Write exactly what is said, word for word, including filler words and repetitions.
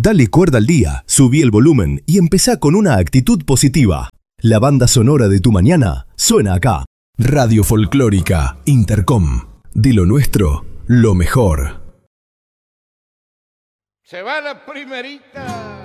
Dale cuerda al día, subí el volumen y empezá con una actitud positiva. La banda sonora de tu mañana suena acá. Radio Folclórica Intercom. De lo nuestro, lo mejor. Se va la primerita.